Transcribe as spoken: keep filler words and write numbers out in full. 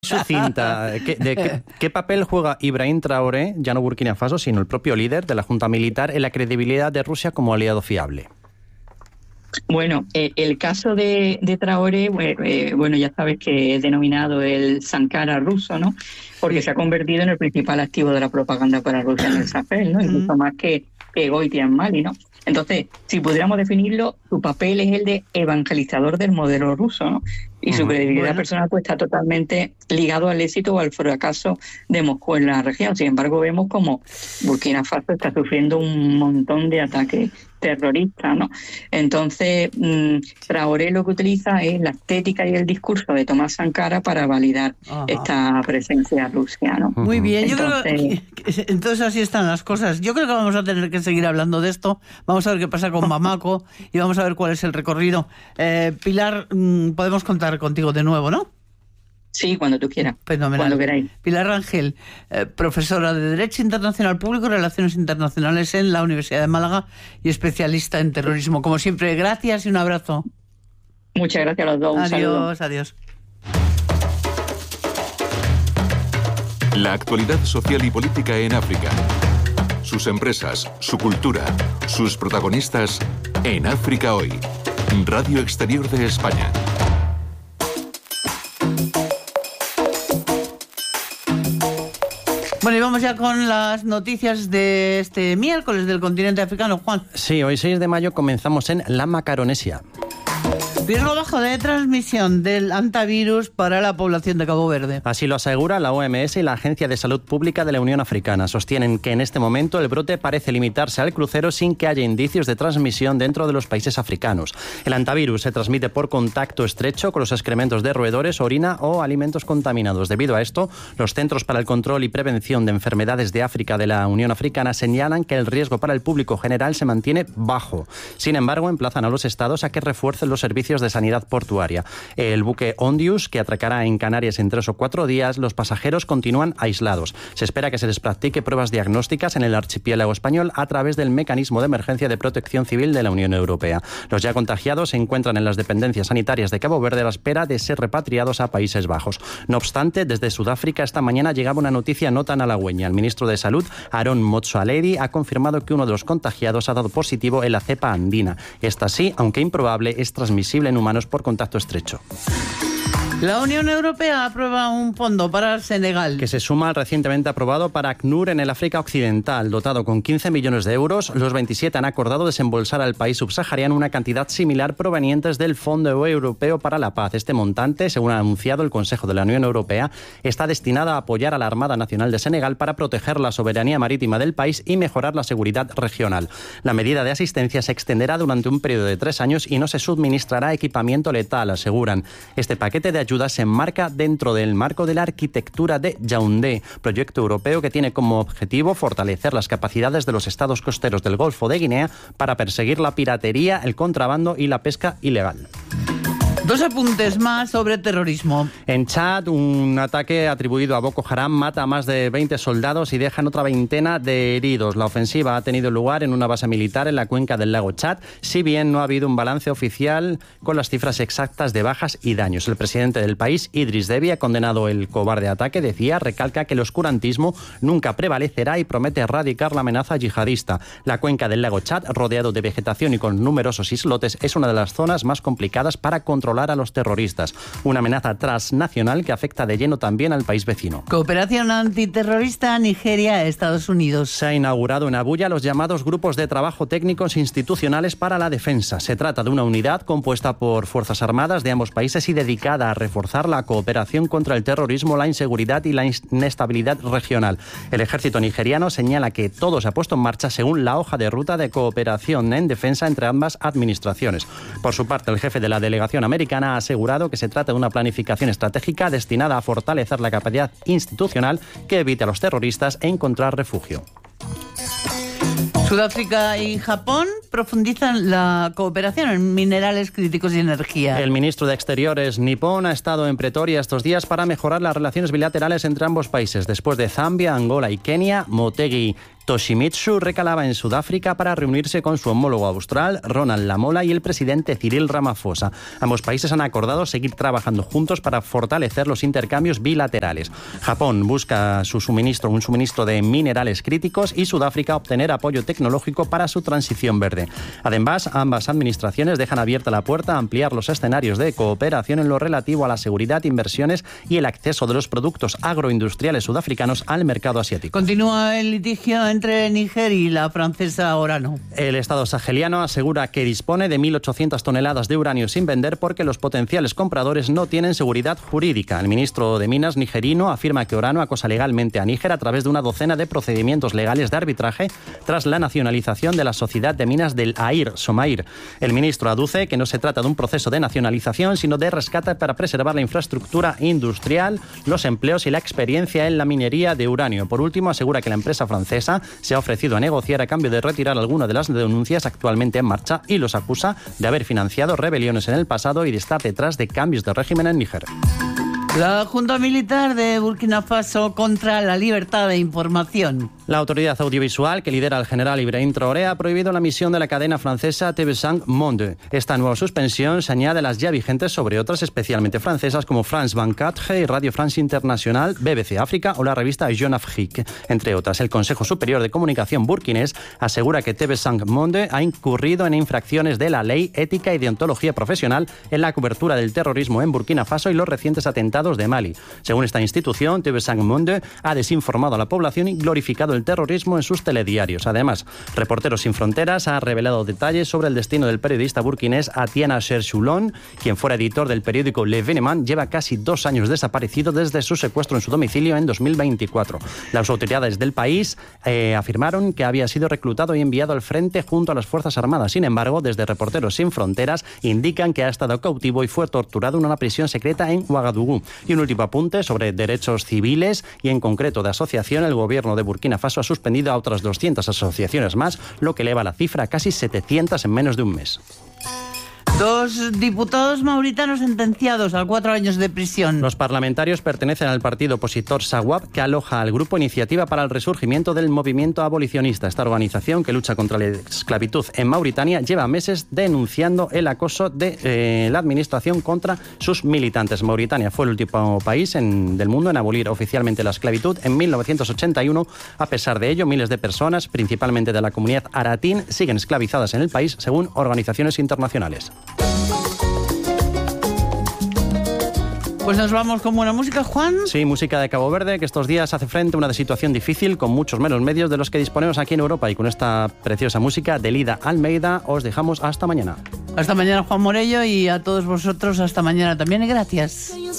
sucinta. ¿Qué, de, qué, ¿Qué papel juega Ibrahim Traoré, ya no Burkina Faso, sino el propio líder de la Junta Militar, en la credibilidad de Rusia como aliado fiable? Bueno, eh, el caso de, de Traoré, eh, bueno, ya sabes que es denominado el Sankara ruso, ¿no? Porque sí. Se ha convertido en el principal activo de la propaganda para Rusia en el Sahel, ¿no? Incluso más que, que Goitia en Mali, ¿no? Entonces, si pudiéramos definirlo, su papel es el de evangelizador del modelo ruso, ¿no? Y su credibilidad bueno. personal pues está totalmente ligado al éxito o al fracaso de Moscú en la región. Sin embargo, vemos como Burkina Faso está sufriendo un montón de ataques terroristas, ¿no? Entonces, mmm, Traoré lo que utiliza es la estética y el discurso de Tomás Sankara para validar Ajá. esta presencia rusa, ¿no? Muy bien, entonces, yo creo que, entonces así están las cosas. Yo creo que vamos a tener que seguir hablando de esto. Vamos a ver qué pasa con Bamako y vamos a ver cuál es el recorrido. Eh, Pilar, mmm, podemos contar contigo de nuevo, ¿no? Sí, cuando tú quieras. Fenomenal. Cuando queráis. Pilar Rangel, eh, profesora de Derecho Internacional Público y Relaciones Internacionales en la Universidad de Málaga y especialista en terrorismo. Como siempre, gracias y un abrazo. Muchas gracias a los dos. Un adiós, saludo. Adiós. La actualidad social y política en África. Sus empresas, su cultura, sus protagonistas en África Hoy. Radio Exterior de España. Bueno, y vamos ya con las noticias de este miércoles del continente africano, Juan. Sí, hoy seis de mayo comenzamos en la Macaronesia. Riesgo bajo de transmisión del hantavirus para la población de Cabo Verde. Así lo asegura la O M S y la Agencia de Salud Pública de la Unión Africana. Sostienen que en este momento el brote parece limitarse al crucero sin que haya indicios de transmisión dentro de los países africanos. El hantavirus se transmite por contacto estrecho con los excrementos de roedores, orina o alimentos contaminados. Debido a esto, los Centros para el Control y Prevención de Enfermedades de África de la Unión Africana señalan que el riesgo para el público general se mantiene bajo. Sin embargo, emplazan a los estados a que refuercen los servicios de sanidad portuaria. El buque Ondius, que atracará en Canarias en tres o cuatro días, los pasajeros continúan aislados. Se espera que se les practique pruebas diagnósticas en el archipiélago español a través del mecanismo de emergencia de protección civil de la Unión Europea. Los ya contagiados se encuentran en las dependencias sanitarias de Cabo Verde a la espera de ser repatriados a Países Bajos. No obstante, desde Sudáfrica esta mañana llegaba una noticia no tan halagüeña. El ministro de Salud, Aaron Motsoaledi, ha confirmado que uno de los contagiados ha dado positivo en la cepa andina. Esta sí, aunque improbable, es transmisible en humanos por contacto estrecho. La Unión Europea aprueba un fondo para Senegal, que se suma al recientemente aprobado para ACNUR en el África Occidental. Dotado con quince millones de euros, los veintisiete han acordado desembolsar al país subsahariano una cantidad similar provenientes del Fondo Europeo para la Paz. Este montante, según ha anunciado el Consejo de la Unión Europea, está destinado a apoyar a la Armada Nacional de Senegal para proteger la soberanía marítima del país y mejorar la seguridad regional. La medida de asistencia se extenderá durante un periodo de tres años y no se suministrará equipamiento letal, aseguran. Este paquete de ayuda se enmarca dentro del marco de la arquitectura de Yaoundé, proyecto europeo que tiene como objetivo fortalecer las capacidades de los estados costeros del Golfo de Guinea para perseguir la piratería, el contrabando y la pesca ilegal. Dos apuntes más sobre terrorismo. En Chad, un ataque atribuido a Boko Haram mata a más de veinte soldados y dejan otra veintena de heridos. La ofensiva ha tenido lugar en una base militar en la cuenca del lago Chad, si bien no ha habido un balance oficial con las cifras exactas de bajas y daños. El presidente del país, Idris Deby, ha condenado el cobarde ataque. Decía, recalca que el oscurantismo nunca prevalecerá y promete erradicar la amenaza yihadista. La cuenca del lago Chad, rodeado de vegetación y con numerosos islotes, es una de las zonas más complicadas para controlar a los terroristas. Una amenaza transnacional que afecta de lleno también al país vecino. Cooperación antiterrorista Nigeria-Estados Unidos. Se ha inaugurado en Abuya los llamados grupos de trabajo técnicos institucionales para la defensa. Se trata de una unidad compuesta por fuerzas armadas de ambos países y dedicada a reforzar la cooperación contra el terrorismo, la inseguridad y la inestabilidad regional. El ejército nigeriano señala que todo se ha puesto en marcha según la hoja de ruta de cooperación en defensa entre ambas administraciones. Por su parte, el jefe de la delegación americana ha asegurado que se trata de una planificación estratégica destinada a fortalecer la capacidad institucional que evite a los terroristas encontrar refugio. Sudáfrica y Japón profundizan la cooperación en minerales críticos y energía. El ministro de Exteriores nipón ha estado en Pretoria estos días para mejorar las relaciones bilaterales entre ambos países. Después de Zambia, Angola y Kenia, Motegi Toshimitsu recalaba en Sudáfrica para reunirse con su homólogo austral, Ronald Lamola, y el presidente Cyril Ramaphosa. Ambos países han acordado seguir trabajando juntos para fortalecer los intercambios bilaterales. Japón busca su suministro, un suministro de minerales críticos, y Sudáfrica obtener apoyo tecnológico para su transición verde. Además, ambas administraciones dejan abierta la puerta a ampliar los escenarios de cooperación en lo relativo a la seguridad, inversiones y el acceso de los productos agroindustriales sudafricanos al mercado asiático. Continúa el litigio entre Níger y la francesa Orano. El Estado saheliano asegura que dispone de mil ochocientas toneladas de uranio sin vender porque los potenciales compradores no tienen seguridad jurídica. El ministro de Minas nigerino afirma que Orano acosa legalmente a Níger a través de una docena de procedimientos legales de arbitraje tras la nacionalización de la sociedad de minas del Air Somair. El ministro aduce que no se trata de un proceso de nacionalización, sino de rescate para preservar la infraestructura industrial, los empleos y la experiencia en la minería de uranio. Por último, asegura que la empresa francesa se ha ofrecido a negociar a cambio de retirar alguna de las denuncias actualmente en marcha y los acusa de haber financiado rebeliones en el pasado y de estar detrás de cambios de régimen en Níger. La Junta Militar de Burkina Faso contra la libertad de información. La autoridad audiovisual que lidera el general Ibrahim Traoré ha prohibido la emisión de la cadena francesa T V cinco Monde. Esta nueva suspensión se añade a las ya vigentes sobre otras especialmente francesas como France veinticuatro y Radio France International, B B C África o la revista Jeune Afrique, entre otras. El Consejo Superior de Comunicación burkinés asegura que T V cinco Monde ha incurrido en infracciones de la ley, ética y deontología profesional en la cobertura del terrorismo en Burkina Faso y los recientes atentados de Mali. Según esta institución, T V cinco Monde ha desinformado a la población y glorificado el terrorismo en sus telediarios. Además, Reporteros Sin Fronteras ha revelado detalles sobre el destino del periodista burkinés Atiana Cherchoulon, quien fuera editor del periódico L'Evénement. Lleva casi dos años desaparecido desde su secuestro en su domicilio en dos mil veinticuatro. Las autoridades del país eh, afirmaron que había sido reclutado y enviado al frente junto a las Fuerzas Armadas. Sin embargo, desde Reporteros Sin Fronteras indican que ha estado cautivo y fue torturado en una prisión secreta en Ouagadougou. Y un último apunte sobre derechos civiles y en concreto de asociación. El gobierno de Burkina Faso ha suspendido a otras doscientas asociaciones más, lo que eleva la cifra a casi setecientas en menos de un mes. Dos diputados mauritanos sentenciados a cuatro años de prisión. Los parlamentarios pertenecen al partido opositor Sawab, que aloja al grupo Iniciativa para el Resurgimiento del Movimiento Abolicionista. Esta organización, que lucha contra la esclavitud en Mauritania, lleva meses denunciando el acoso de eh, la administración contra sus militantes. Mauritania fue el último país en, del mundo en abolir oficialmente la esclavitud en mil novecientos ochenta y uno. A pesar de ello, miles de personas, principalmente de la comunidad aratín, siguen esclavizadas en el país, según organizaciones internacionales. Pues nos vamos con buena música, Juan. Sí, música de Cabo Verde, que estos días hace frente a una situación difícil con muchos menos medios de los que disponemos aquí en Europa. Y con esta preciosa música de Lida Almeida os dejamos hasta mañana. Hasta mañana, Juan Morello, y a todos vosotros hasta mañana también. Y gracias.